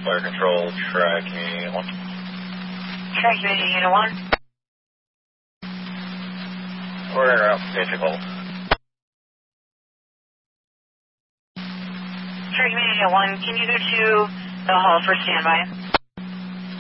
Fire control, track unit 1. Track unit 1. We're en route, basic hold. Track unit 1, can you go to the hall for standby?